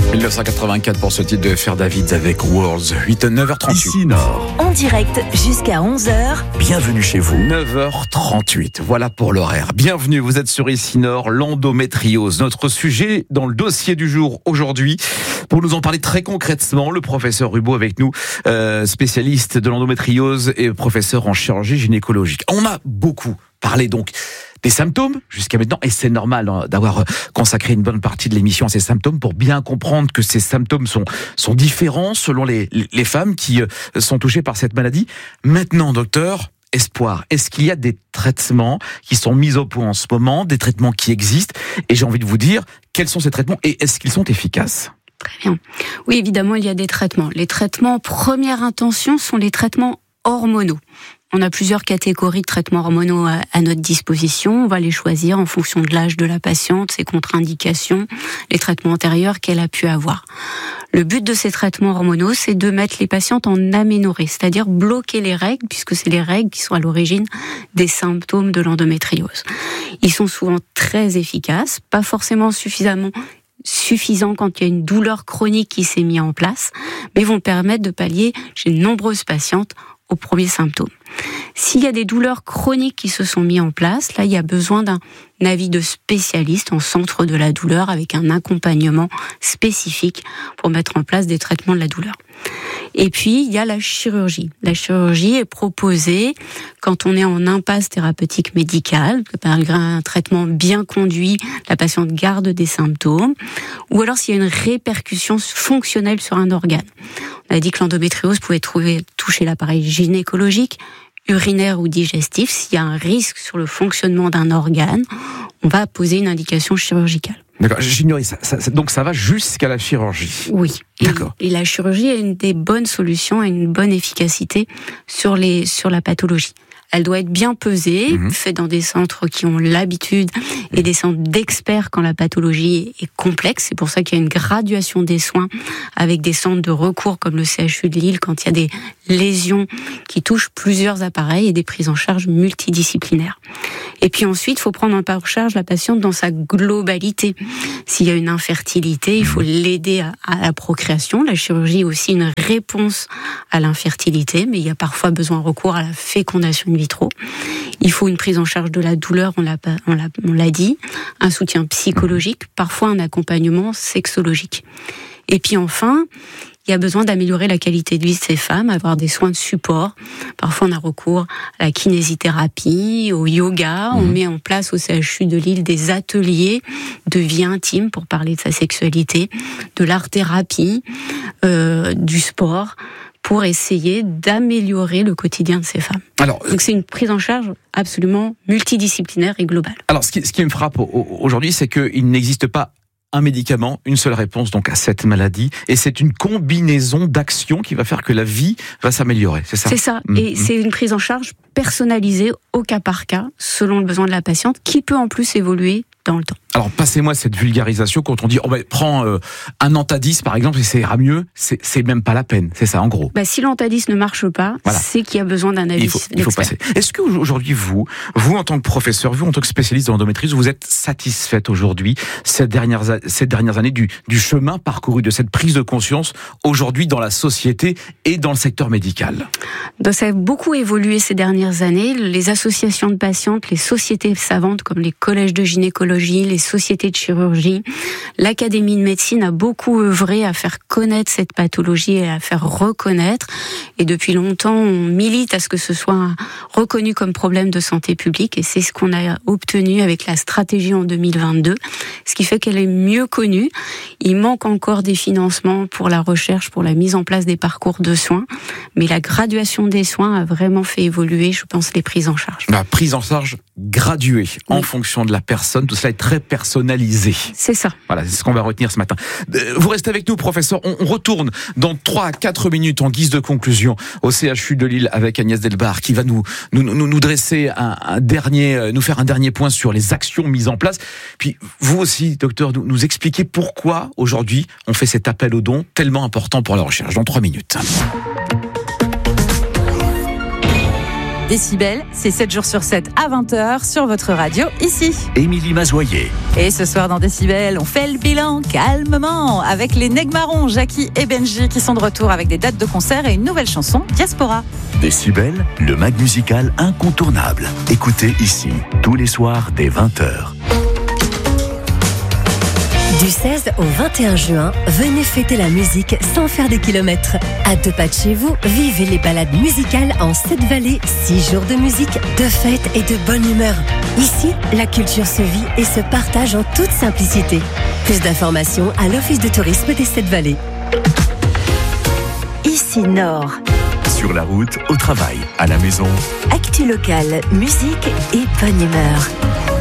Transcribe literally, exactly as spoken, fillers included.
dix-neuf cent quatre-vingt-quatre pour ce titre de Faire David avec Worlds. huit à neuf heures trente-huit. Ici Nord. En direct jusqu'à onze heures. Bienvenue chez vous. neuf heures trente-huit. Voilà pour l'horaire. Bienvenue, vous êtes sur Ici Nord, l'endométriose. Notre sujet dans le dossier du jour aujourd'hui. Pour nous en parler très concrètement, le professeur Rubaud avec nous, euh, spécialiste de l'endométriose et professeur en chirurgie gynécologique. On a beaucoup parlé donc des symptômes jusqu'à maintenant, et c'est normal hein, d'avoir consacré une bonne partie de l'émission à ces symptômes pour bien comprendre que ces symptômes sont, sont différents selon les, les femmes qui sont touchées par cette maladie. Maintenant, docteur, espoir, est-ce qu'il y a des traitements qui sont mis au point en ce moment, des traitements qui existent, et j'ai envie de vous dire, quels sont ces traitements et est-ce qu'ils sont efficaces ? Très bien. Oui, évidemment, il y a des traitements. Les traitements, première intention, sont les traitements hormonaux. On a plusieurs catégories de traitements hormonaux à notre disposition. On va les choisir en fonction de l'âge de la patiente, ses contre-indications, les traitements antérieurs qu'elle a pu avoir. Le but de ces traitements hormonaux, c'est de mettre les patientes en aménorrhée, c'est-à-dire bloquer les règles, puisque c'est les règles qui sont à l'origine des symptômes de l'endométriose. Ils sont souvent très efficaces, pas forcément suffisamment suffisant quand il y a une douleur chronique qui s'est mise en place, mais vont permettre de pallier chez de nombreuses patientes aux premiers symptômes. S'il y a des douleurs chroniques qui se sont mises en place, là, il y a besoin d'un avis de spécialiste en centre de la douleur avec un accompagnement spécifique pour mettre en place des traitements de la douleur. Et puis, il y a la chirurgie. La chirurgie est proposée quand on est en impasse thérapeutique médicale, malgré un traitement bien conduit, la patiente garde des symptômes, ou alors s'il y a une répercussion fonctionnelle sur un organe. On a dit que l'endométriose pouvait trouver, toucher l'appareil gynécologique, urinaire ou digestif. S'il y a un risque sur le fonctionnement d'un organe, on va poser une indication chirurgicale. D'accord, j'ignorais ça, ça, ça. Donc ça va jusqu'à la chirurgie. Oui. D'accord. Et, et la chirurgie est une des bonnes solutions et une bonne efficacité sur les sur la pathologie. Elle doit être bien pesée, mmh. faite dans des centres qui ont l'habitude et des centres d'experts quand la pathologie est complexe. C'est pour ça qu'il y a une graduation des soins avec des centres de recours comme le C H U de Lille quand il y a des lésions qui touchent plusieurs appareils et des prises en charge multidisciplinaires. Et puis ensuite, il faut prendre en charge la patiente dans sa globalité. S'il y a une infertilité, il faut l'aider à, à la procréation. La chirurgie est aussi une réponse à l'infertilité, mais il y a parfois besoin de recours à la fécondation in vitro. Il faut une prise en charge de la douleur, on l'a, on l'a, on l'a dit, un soutien psychologique, parfois un accompagnement sexologique. Et puis enfin, il y a besoin d'améliorer la qualité de vie de ces femmes, avoir des soins de support. Parfois, on a recours à la kinésithérapie, au yoga. On met en place au C H U de Lille des ateliers de vie intime pour parler de sa sexualité, de l'art-thérapie, euh, du sport, pour essayer d'améliorer le quotidien de ces femmes. Alors, donc c'est une prise en charge absolument multidisciplinaire et globale. Alors, ce qui, ce qui me frappe aujourd'hui, c'est qu'il n'existe pas un médicament, une seule réponse donc à cette maladie, et c'est une combinaison d'actions qui va faire que la vie va s'améliorer, c'est ça ? C'est ça, mmh. et mmh. c'est une prise en charge personnalisée au cas par cas, selon le besoin de la patiente, qui peut en plus évoluer dans le temps. Alors, passez-moi cette vulgarisation quand on dit oh ben, prends euh, un Antadis par exemple et ça ira mieux, c'est, c'est même pas la peine, c'est ça en gros. Bah, si l'Antadis ne marche pas, voilà. c'est qu'il y a besoin d'un avis il faut, il faut passer. Est-ce qu'aujourd'hui, vous, vous en tant que professeur, vous en tant que spécialiste de l'endométriose, vous êtes satisfaite aujourd'hui, ces dernières, ces dernières années, du, du chemin parcouru, de cette prise de conscience aujourd'hui dans la société et dans le secteur médical ? Donc, ça a beaucoup évolué ces dernières années. Les associations de patientes, les sociétés savantes comme les collèges de gynécologie, les sociétés de chirurgie, l'Académie de médecine a beaucoup œuvré à faire connaître cette pathologie et à faire reconnaître. Et depuis longtemps, on milite à ce que ce soit reconnu comme problème de santé publique. Et c'est ce qu'on a obtenu avec la stratégie en deux mille vingt-deux, ce qui fait qu'elle est mieux connue. Il manque encore des financements pour la recherche, pour la mise en place des parcours de soins. Mais la graduation des soins a vraiment fait évoluer, je pense, les prises en charge. La prise en charge graduée oui. en fonction de la personne, tout cela est très personnalisé. C'est ça. Voilà, c'est ce qu'on va retenir ce matin. Vous restez avec nous, professeur. On retourne dans trois à quatre minutes en guise de conclusion au C H U de Lille avec Agnès Delbar qui va nous, nous, nous, nous dresser un, un dernier, nous faire un dernier point sur les actions mises en place. Puis vous aussi, docteur, nous, nous expliquer pourquoi aujourd'hui on fait cet appel aux dons tellement important pour la recherche. Dans trois minutes. Décibel, c'est sept jours sur sept à vingt heures sur votre radio, ici. Émilie Mazoyer. Et ce soir dans Décibel, on fait le bilan calmement avec les Negmarons, Jackie et Benji qui sont de retour avec des dates de concert et une nouvelle chanson, Diaspora. Décibel, le mag musical incontournable. Écoutez ici, tous les soirs dès vingt heures. Du seize au vingt et un juin, venez fêter la musique sans faire des kilomètres. À deux pas de chez vous, vivez les balades musicales en sept vallées. Six jours de musique, de fêtes et de bonne humeur. Ici, la culture se vit et se partage en toute simplicité. Plus d'informations à l'Office de tourisme des sept vallées. Ici Nord. Sur la route, au travail, à la maison. Actu locale, musique et bonne humeur.